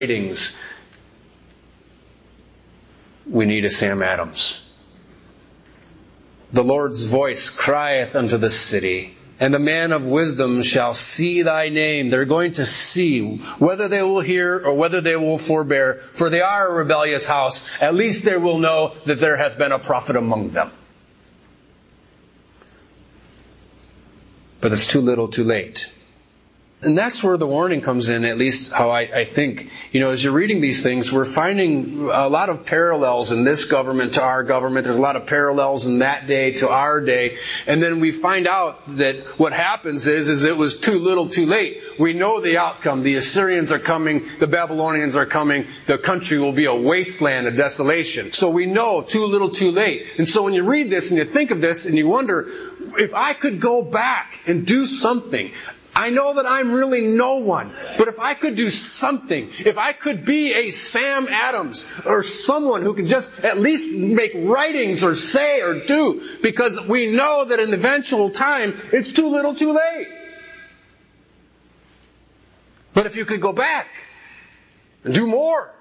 writings, we need a Sam Adams. The Lord's voice crieth unto the city, and the man of wisdom shall see thy name. They're going to see whether they will hear or whether they will forbear, for they are a rebellious house. At least they will know that there hath been a prophet among them. But it's too little too late. And that's where the warning comes in, at least how I think. As you're reading these things, we're finding a lot of parallels in this government to our government. There's a lot of parallels in that day to our day. And then we find out that what happens is it was too little too late. We know the outcome. The Assyrians are coming. The Babylonians are coming. The country will be a wasteland, a desolation. So we know too little too late. And so when you read this and you think of this and you wonder, if I could go back and do something, I know that I'm really no one, but if I could do something, if I could be a Sam Adams or someone who could just at least make writings or say or do, because we know that in the eventual time, it's too little too late. But if you could go back and do more,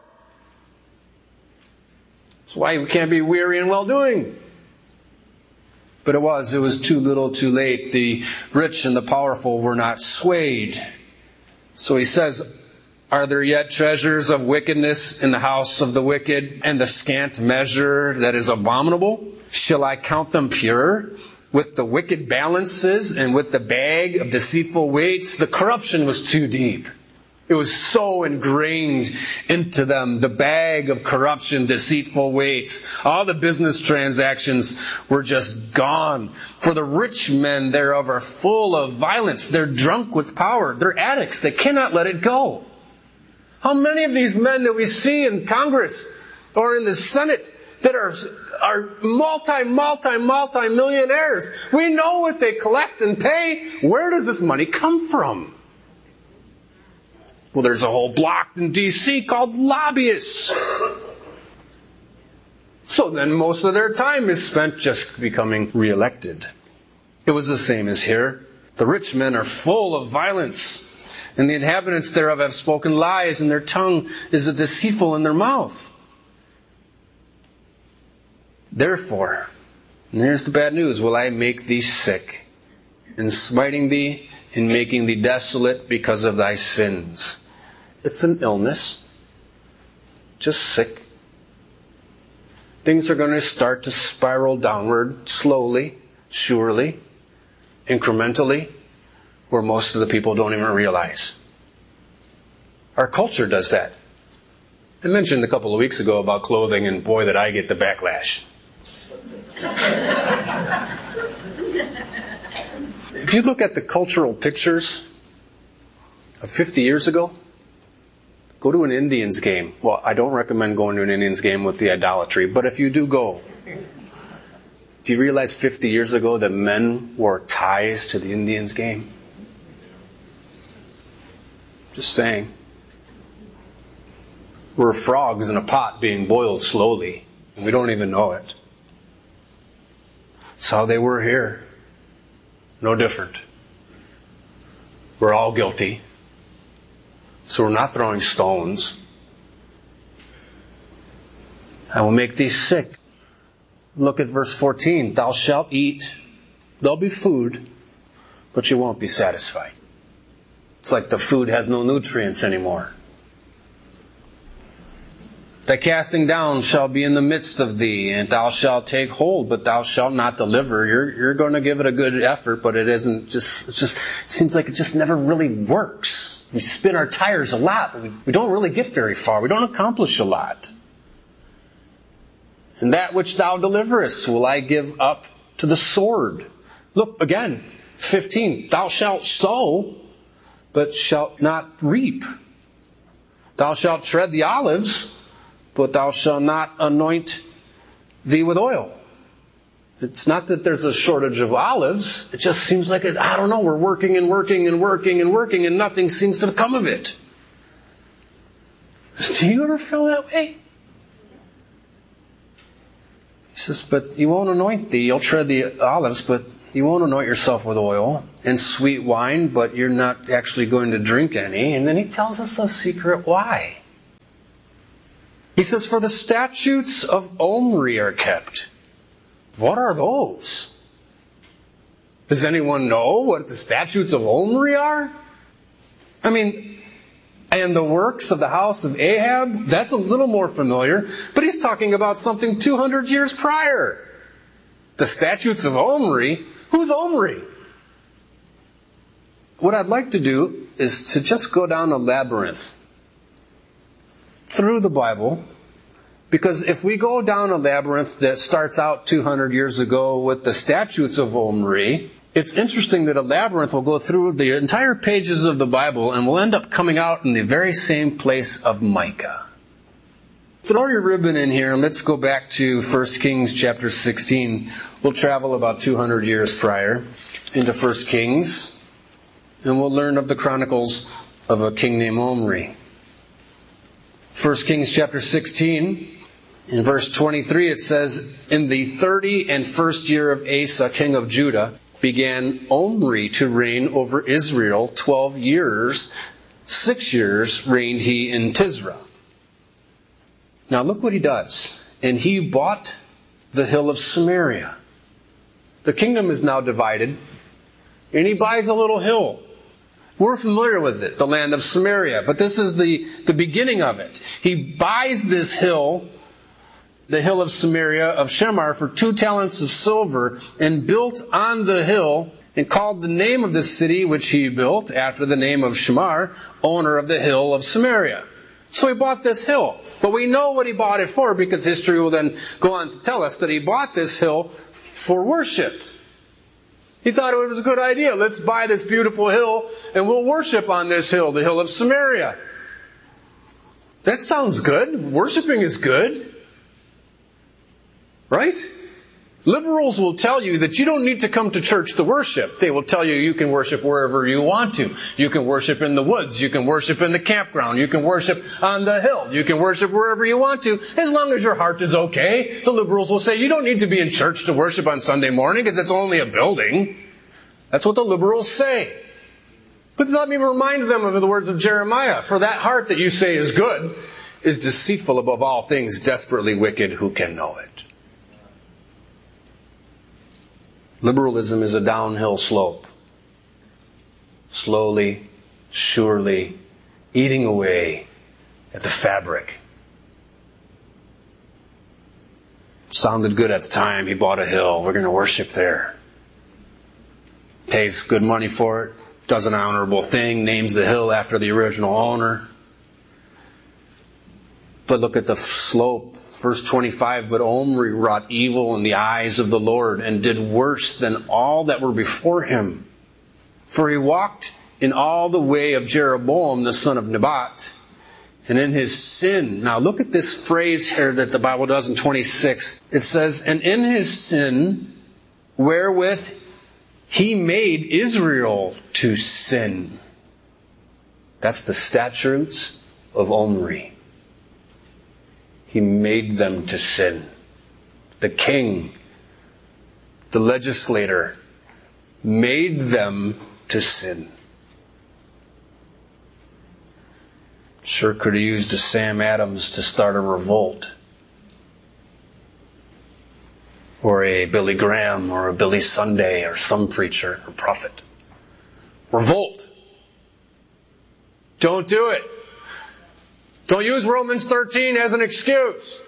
that's why we can't be weary in well-doing. But it was too little too late. The rich and the powerful were not swayed. So he says, are there yet treasures of wickedness in the house of the wicked, and the scant measure that is abominable? Shall I count them pure? With the wicked balances and with the bag of deceitful weights, the corruption was too deep. It was so ingrained into them. The bag of corruption, deceitful weights. All the business transactions were just gone. For the rich men thereof are full of violence. They're drunk with power. They're addicts. They cannot let it go. How many of these men that we see in Congress or in the Senate that are multi-millionaires? We know what they collect and pay. Where does this money come from? Well, there's a whole block in D.C. called lobbyists. So then most of their time is spent just becoming reelected. It was the same as here. The rich men are full of violence, and the inhabitants thereof have spoken lies, and their tongue is deceitful in their mouth. Therefore, and here's the bad news, will I make thee sick, and smiting thee, and making thee desolate because of thy sins. It's an illness. Just sick. Things are going to start to spiral downward slowly, surely, incrementally, where most of the people don't even realize. Our culture does that. I mentioned a couple of weeks ago about clothing, and boy, did I get the backlash. If you look at the cultural pictures of 50 years ago, go to an Indians game. Well, I don't recommend going to an Indians game with the idolatry, but if you do go, do you realize 50 years ago that men wore ties to the Indians game? Just saying. We're frogs in a pot being boiled slowly, and we don't even know it. That's how they were here. No different. We're all guilty. So we're not throwing stones. I will make thee sick. Look at verse 14. Thou shalt eat. There'll be food, but you won't be satisfied. It's like the food has no nutrients anymore. Thy casting down shall be in the midst of thee, and thou shalt take hold, but thou shalt not deliver. You're going to give it a good effort, but it just seems like it just never really works. We spin our tires a lot, but we don't really get very far. We don't accomplish a lot. And that which thou deliverest will I give up to the sword. Look again, 15. Thou shalt sow, but shalt not reap. Thou shalt tread the olives, but thou shalt not anoint thee with oil. It's not that there's a shortage of olives. It just seems like, we're working and working and working and working, and nothing seems to come of it. Do you ever feel that way? He says, but you won't anoint thee. You'll tread the olives, but you won't anoint yourself with oil and sweet wine, but you're not actually going to drink any. And then he tells us a secret why. He says, for the statutes of Omri are kept. What are those? Does anyone know what the statutes of Omri are? I mean, and the works of the house of Ahab, that's a little more familiar, but he's talking about something 200 years prior. The statutes of Omri? Who's Omri? What I'd like to do is to just go down a labyrinth through the Bible, because if we go down a labyrinth that starts out 200 years ago with the statutes of Omri, it's interesting that a labyrinth will go through the entire pages of the Bible and will end up coming out in the very same place of Micah. Throw your ribbon in here and let's go back to 1 Kings chapter 16. We'll travel about 200 years prior into 1 Kings, and we'll learn of the chronicles of a king named Omri. 1 Kings chapter 16, in verse 23, it says, in the 31st year of Asa, king of Judah, began Omri to reign over Israel 12 years. 6 years reigned he in Tisra. Now look what he does. And he bought the hill of Samaria. The kingdom is now divided, and he buys a little hill. We're familiar with it, the land of Samaria, but this is the beginning of it. He buys this hill, the hill of Samaria of Shemar, for 2 talents of silver, and built on the hill, and called the name of the city which he built, after the name of Shemar, owner of the hill of Samaria. So he bought this hill. But we know what he bought it for, because history will then go on to tell us that he bought this hill for worship. He thought it was a good idea. Let's buy this beautiful hill and we'll worship on this hill, the hill of Samaria. That sounds good. Worshiping is good. Right? Liberals will tell you that you don't need to come to church to worship. They will tell you you can worship wherever you want to. You can worship in the woods. You can worship in the campground. You can worship on the hill. You can worship wherever you want to, as long as your heart is okay. The liberals will say you don't need to be in church to worship on Sunday morning because it's only a building. That's what the liberals say. But let me remind them of the words of Jeremiah. For that heart that you say is good is deceitful above all things, desperately wicked. Who can know it? Liberalism is a downhill slope. Slowly, surely, eating away at the fabric. Sounded good at the time. He bought a hill. We're going to worship there. Pays good money for it. Does an honorable thing. Names the hill after the original owner. But look at the slope. Verse 25, but Omri wrought evil in the eyes of the Lord, and did worse than all that were before him. For he walked in all the way of Jeroboam, the son of Nebat, and in his sin. Now look at this phrase here that the Bible does in 26. It says, and in his sin, wherewith he made Israel to sin. That's the statutes of Omri. He made them to sin. The king, the legislator, made them to sin. Sure could have used a Sam Adams to start a revolt. Or a Billy Graham, or a Billy Sunday, or some preacher or prophet. Revolt. Don't do it. Don't use Romans 13 as an excuse.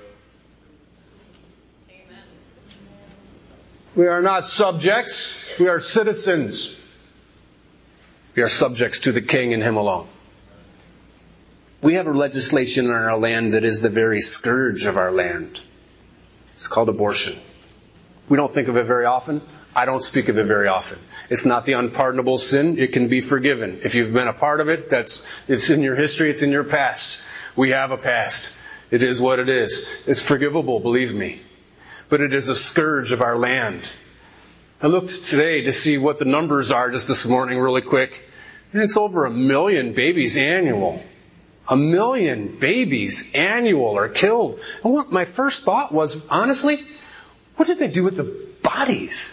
Amen. We are not subjects. We are citizens. We are subjects to the King and Him alone. We have a legislation in our land that is the very scourge of our land. It's called abortion. We don't think of it very often. I don't speak of it very often. It's not the unpardonable sin. It can be forgiven. If you've been a part of it, it's in your history, it's in your past. We have a past. It is what it is. It's forgivable, believe me. But it is a scourge of our land. I looked today to see what the numbers are just this morning really quick. And it's over 1 million babies annual. 1 million babies annual are killed. And what my first thought was, honestly, what did they do with the bodies?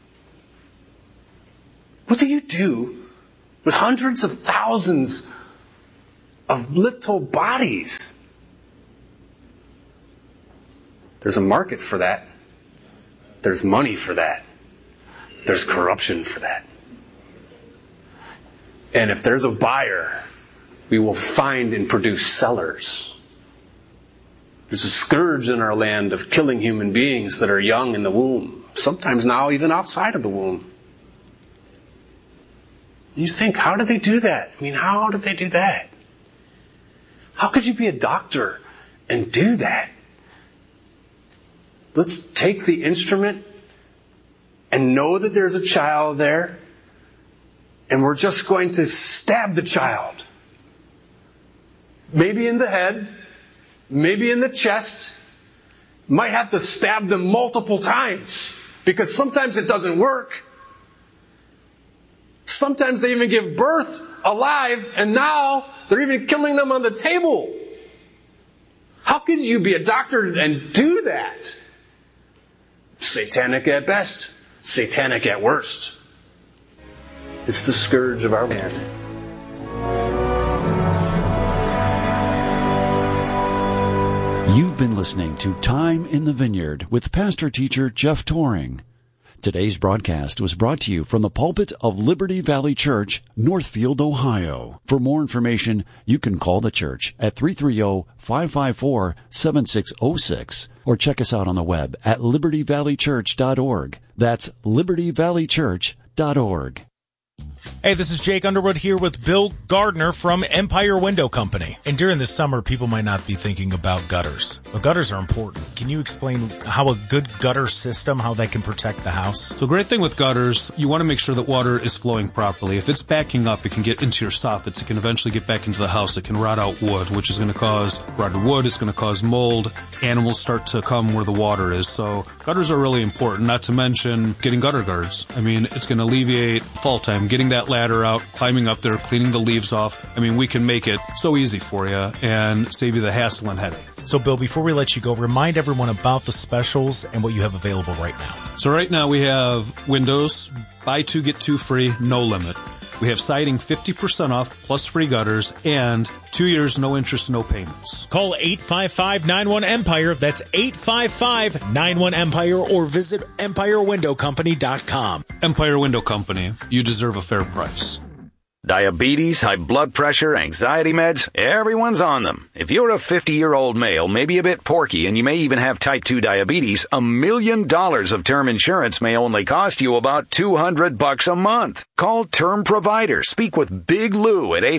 What do you do with hundreds of thousands of little bodies? There's a market for that. There's money for that. There's corruption for that. And if there's a buyer, we will find and produce sellers. There's a scourge in our land of killing human beings that are young in the womb, sometimes now even outside of the womb. You think, how do they do that? I mean, how do they do that? How could you be a doctor and do that? Let's take the instrument and know that there's a child there, and we're just going to stab the child. Maybe in the head, maybe in the chest. Might have to stab them multiple times, because sometimes it doesn't work. Sometimes they even give birth alive, and now they're even killing them on the table. How could you be a doctor and do that? Satanic at best, satanic at worst. It's the scourge of our land. You've been listening to Time in the Vineyard with pastor-teacher Jeff Toring. Today's broadcast was brought to you from the pulpit of Liberty Valley Church, Northfield, Ohio. For more information, you can call the church at 330-554-7606 or check us out on the web at libertyvalleychurch.org. That's libertyvalleychurch.org. Hey, this is Jake Underwood here with Bill Gardner from Empire Window Company. And during the summer, people might not be thinking about gutters. But gutters are important. Can you explain how a good gutter system, how that can protect the house? So the great thing with gutters, you want to make sure that water is flowing properly. If it's backing up, it can get into your soffits. It can eventually get back into the house. It can rot out wood, which is going to cause rotted wood. It's going to cause mold. Animals start to come where the water is. So gutters are really important, not to mention getting gutter guards. I mean, it's going to alleviate fall time, getting that ladder out, climbing up there, cleaning the leaves off. I mean, we can make it so easy for you and save you the hassle and headache. So, Bill, before we let you go, remind everyone about the specials and what you have available right now. So right now we have windows, buy two, get two free, no limit. We have siding 50% off plus free gutters and 2 years, no interest, no payments. Call 855-91-EMPIRE. That's 855-91-EMPIRE or visit EmpireWindowCompany.com. Empire Window Company. You deserve a fair price. Diabetes, high blood pressure, anxiety meds, everyone's on them. If you're a 50-year-old male, maybe a bit porky, and you may even have type 2 diabetes, $1 million of term insurance may only cost you about $200 a month. Call Term Provider. Speak with Big Lou at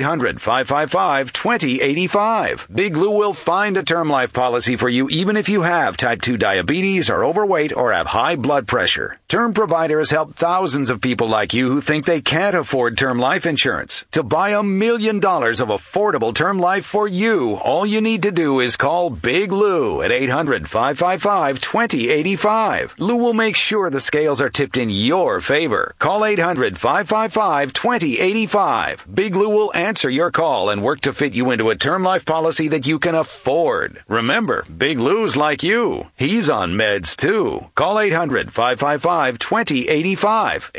800-555-2085. Big Lou will find a term life policy for you even if you have type 2 diabetes, are overweight, or have high blood pressure. Term Provider has helped thousands of people like you who think they can't afford term life insurance. To buy $1 million of affordable term life for you, all you need to do is call Big Lou at 800-555-2085. Lou will make sure the scales are tipped in your favor. Call 800-555-2085. Big Lou will answer your call and work to fit you into a term life policy that you can afford. Remember, Big Lou's like you. He's on meds too. Call 800-555-2085.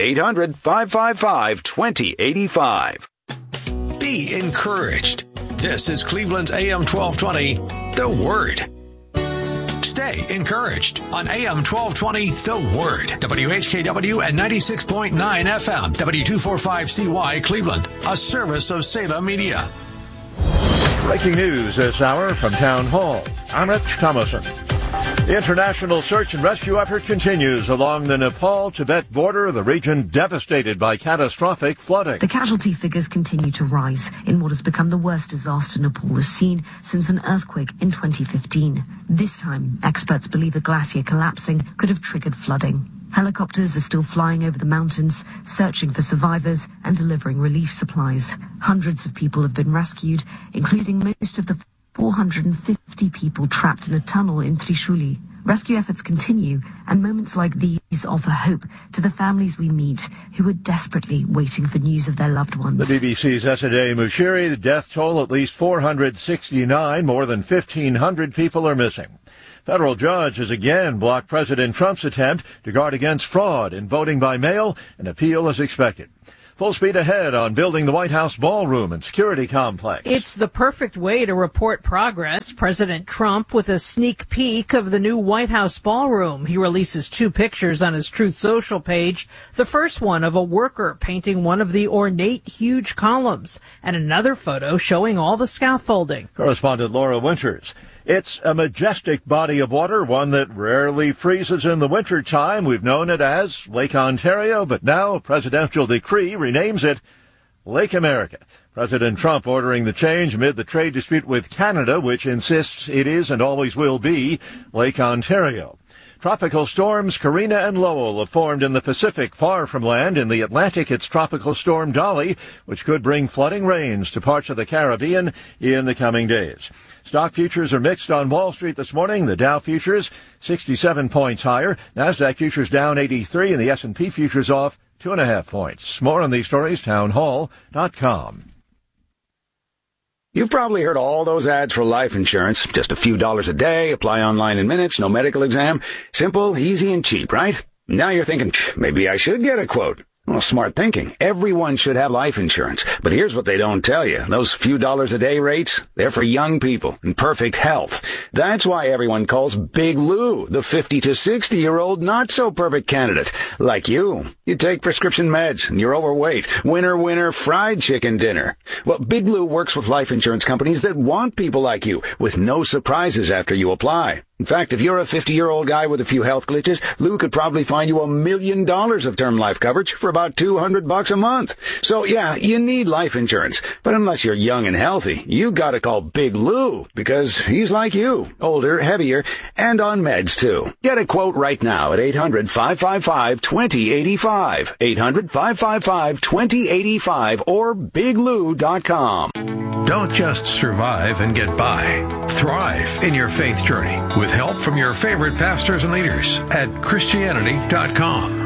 800-555-2085. Be encouraged. This is Cleveland's AM 1220, The Word. Stay encouraged on AM 1220, The Word. WHKW and 96.9 FM. W245CY Cleveland, a service of Salem Media. Breaking news this hour from Town Hall. I'm Rich Thomason. The international search and rescue effort continues along the Nepal-Tibet border, the region devastated by catastrophic flooding. The casualty figures continue to rise in what has become the worst disaster Nepal has seen since an earthquake in 2015. This time, experts believe a glacier collapsing could have triggered flooding. Helicopters are still flying over the mountains, searching for survivors and delivering relief supplies. Hundreds of people have been rescued, including most of the 450 people trapped in a tunnel in Trishuli. Rescue efforts continue, and moments like these offer hope to the families we meet who are desperately waiting for news of their loved ones. The BBC's Esadeh Mushiri, the death toll at least 469, more than 1,500 people are missing. Federal judge has again blocked President Trump's attempt to guard against fraud in voting by mail. An appeal is expected. Full speed ahead on building the White House ballroom and security complex. It's the perfect way to report progress. President Trump with a sneak peek of the new White House ballroom. He releases 2 pictures on his Truth Social page. The first one of a worker painting one of the ornate, huge columns, and another photo showing all the scaffolding. Correspondent Laura Winters. It's a majestic body of water, one that rarely freezes in the wintertime. We've known it as Lake Ontario, but now a presidential decree renames it Lake America. President Trump ordering the change amid the trade dispute with Canada, which insists it is and always will be Lake Ontario. Tropical storms Karina and Lowell have formed in the Pacific far from land. In the Atlantic, it's Tropical Storm Dolly, which could bring flooding rains to parts of the Caribbean in the coming days. Stock futures are mixed on Wall Street this morning. The Dow futures 67 points higher. Nasdaq futures down 83 and the S&P futures off 2.5 points. More on these stories, townhall.com. You've probably heard all those ads for life insurance. Just a few dollars a day, apply online in minutes, no medical exam. Simple, easy, and cheap, right? Now you're thinking, maybe I should get a quote. Well, smart thinking. Everyone should have life insurance. But here's what they don't tell you. Those few dollars a day rates, they're for young people in perfect health. That's why everyone calls Big Lou the 50 to 60-year-old not-so-perfect candidate. Like you. You take prescription meds and you're overweight. Winner, fried chicken dinner. Well, Big Lou works with life insurance companies that want people like you with no surprises after you apply. In fact, if you're a 50-year-old guy with a few health glitches, Lou could probably find you $1 million of term life coverage for about $200 a month. So yeah, you need life insurance. But unless you're young and healthy, you gotta call Big Lou because he's like you, older, heavier, and on meds too. Get a quote right now at 800-555-2085. 800-555-2085 or biglou.com. Don't just survive and get by. Thrive in your faith journey with help from your favorite pastors and leaders at Christianity.com.